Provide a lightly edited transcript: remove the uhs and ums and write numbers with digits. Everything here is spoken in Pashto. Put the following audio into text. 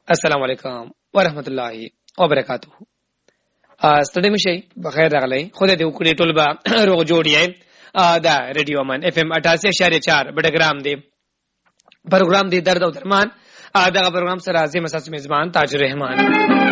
السلام علیکم ورحمت الله وبرکاته. ستړي مشي بخیر راغلی. خدای دې وکړي ټول به روغ جوړ یې. دا ریډیو من اف ام 88.4 بډګرام دی. پروګرام دی درد او درمان. دا پروګرام سره عظیم اساس میزبان تاج الرحمان.